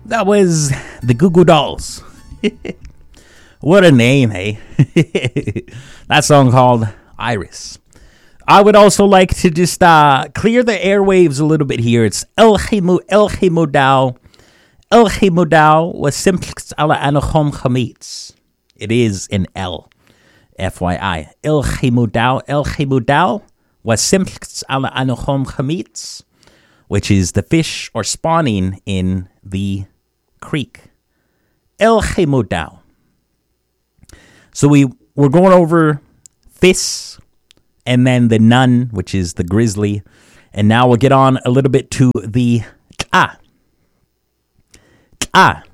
That was the Goo Goo Dolls. What a name, hey? That song called Iris. I would also like to just clear the airwaves a little bit here. It's El Himodao. El Himodao was simplex ala anochom chametz. It is an L. FYI. El Himodao was simplex ala anochom chametz, which is the fish or spawning in the creek. El Himodao. So we're going over Fis, and then the nun, which is the grizzly. And now we'll get on a little bit to the T'a. T'a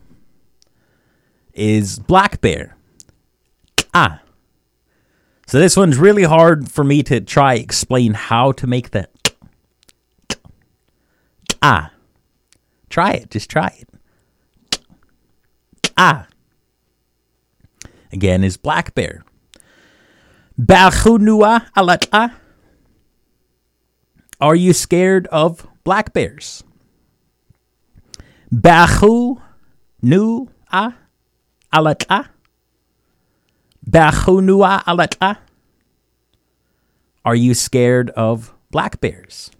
is black bear. T'a. So this one's really hard for me to try explain how to make the T'a. Try it. Just try it. T'a. Again, is black bear. Bachunua alata. Are you scared of black bears? Bachunua alata. Bachunua alata. Are you scared of black bears?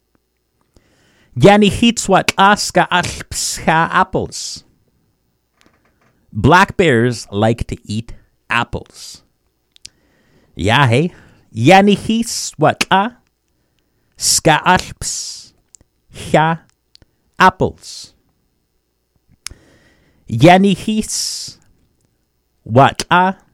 Yanihitswat aska alpsha apples. Black bears like to eat apples. Yahe. Yanihis what skaalps ha apples. Yanihis what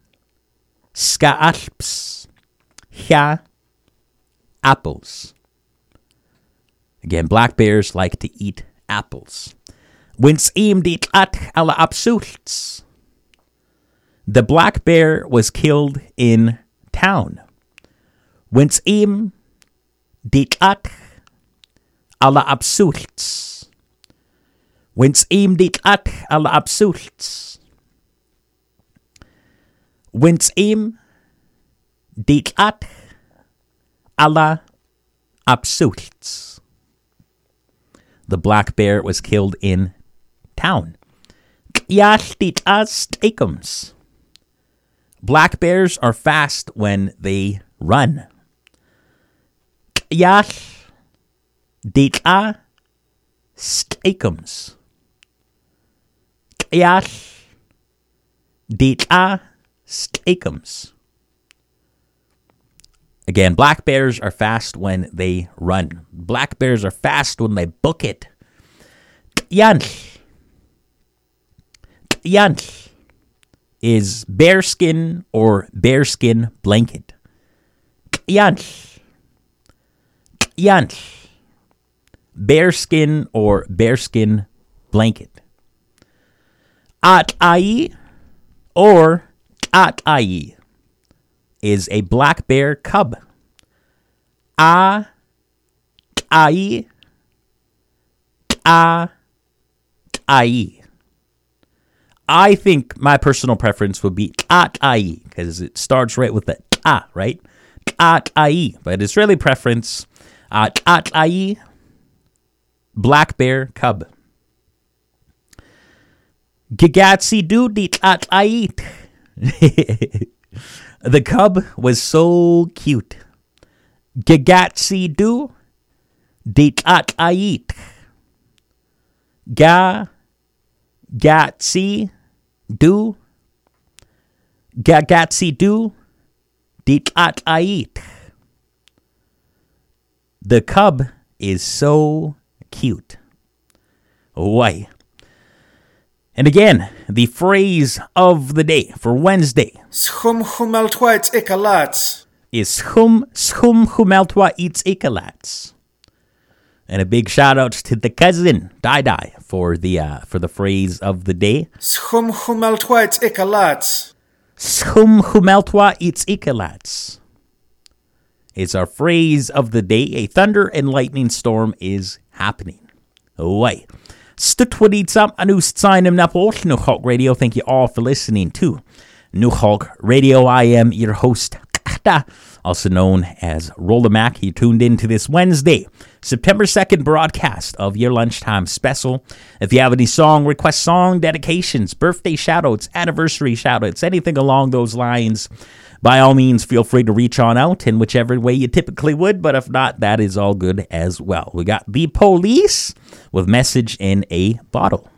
skaalps ha apples. Again, black bears like to eat apples. Whence aimed it at ala absults. The black bear was killed in town. Whence aimed it at ala absults. Whence aimed it at ala absults. Whence aimed it at ala absults. The black bear was killed in town. Black bears are fast when they run. Again, black bears are fast when they run. Black bears are fast when they book it. Yanch is bearskin or bearskin blanket. Yanch. Bearskin or bearskin blanket. At-ai or at-ai is a black bear cub. A-ai. A-ai. I think my personal preference would be at-ai, because it starts right with the ta, right? At-ai. But it's really preference. At-ai, black bear cub. Gigatsi do dit at-ai. The cub was so cute. Gigatsi do dit at-ai. Gatsi do dit at-ait. The cub is so cute. Why? And again, the phrase of the day for Wednesday Schum chumeltwa its ikalats is schum chumeltwa its ikalats. And a big shout out to the cousin Dai for the phrase of the day. Schum chumeltwa its ikalats. Schum chumeltwa its ikalats. It's our phrase of the day. A thunder and lightning storm is happening. Away. Stutwaditsam anustsignem napol New Hulk Radio. Thank you all for listening to New Hulk Radio. I am your host also known as Roller Mac. You tuned in to this Wednesday, September 2nd broadcast of your lunchtime special. If you have any song requests, song dedications, birthday shoutouts, anniversary shoutouts, anything along those lines, by all means, feel free to reach on out in whichever way you typically would, but if not, that is all good as well. We got The Police with Message in a Bottle.